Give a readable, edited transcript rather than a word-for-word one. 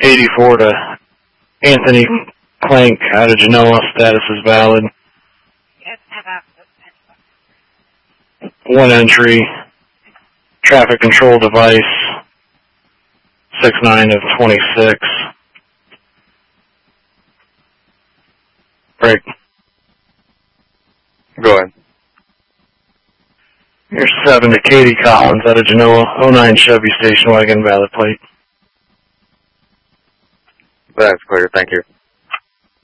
84 to Anthony Clank out of Genoa. Status is valid. One entry. Traffic control device. 6-9 of 26. Break. Go ahead. Here's 7 to Katie Collins out of Genoa. 09 Chevy station wagon, valid plate. That's clear. Thank you.